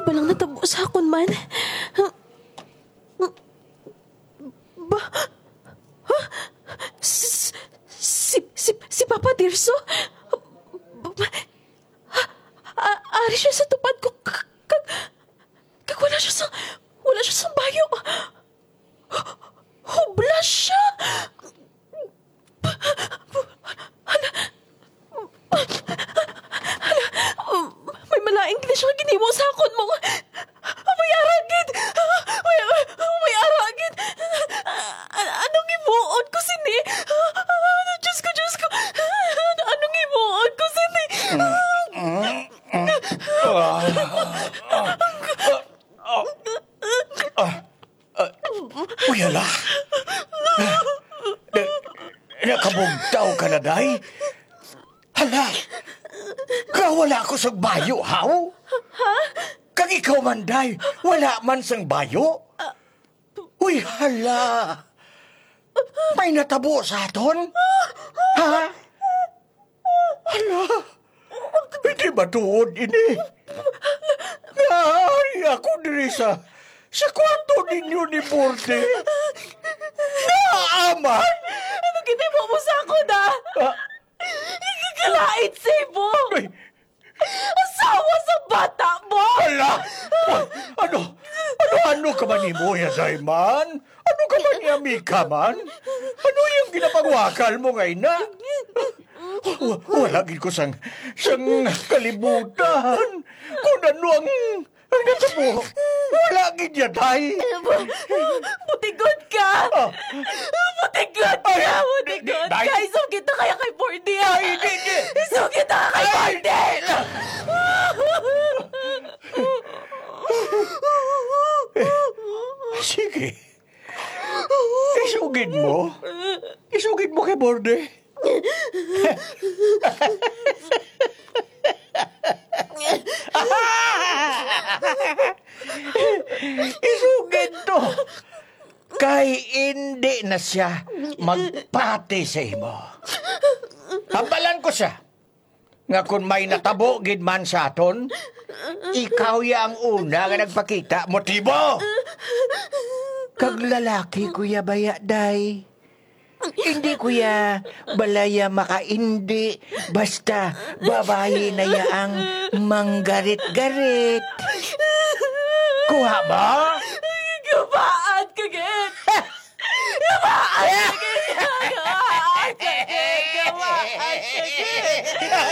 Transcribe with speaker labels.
Speaker 1: ba lang natabo sa akon man? Ba? Ha? Si Papa Tirso? Ari siya sa tupad ko. Kag wala siya sa bayo. Hubla siya. May malaing gini siya giniwa sa akon mo. May aragid. May aragid. Anong imuon ko sini? Diyos ko. Anong imuon ko sini?
Speaker 2: Uyala. Nakabugtaw ka na, day? Hala, wala ako sa bayo, haw?
Speaker 1: Ha?
Speaker 2: Kag ikaw man, day, wala man sang bayo? Uy, hala. May natabo sa aton? Ha? Hala, hindi ba tuod ini? Ay, ako diri sa kwarto ninyo ni Borde. Naaman!
Speaker 1: Ano giniwa mo sa ako na? Ikikalait si mo!
Speaker 2: Ay,
Speaker 1: Asawa sa bata mo!
Speaker 2: hala! Ano ka man ni Moya, Dayman? Ano ka man ni Amika man? Ano yung ginapagwakal mo ngayon na? Wala gid ko sang kalibutan. Kung ano ang natabo. Wala gid niya, day.
Speaker 1: Butigod ka! Butigod ka! Butigod
Speaker 2: Day.
Speaker 1: ka! Isog kita kaya kay Bordy!
Speaker 2: Ay, di.
Speaker 1: Isog kita kay Bordy!
Speaker 2: Sige. Isugid mo kay Borde. Isugid to. Kay hindi na siya magpati sa imo. Habalan ko siya. Nga kung may natabo gid man sa aton, ikaw ya ang una nga nagpakita. Motibo! Kag lalaki, Kuya Baya, day. Hindi, Kuya, balaya makaindi. Basta, babae na yaang manggarit-garit. Kuha ba?
Speaker 1: Gabaan ka, Git! Gabaan ka, Git! Gabaan ka, Git!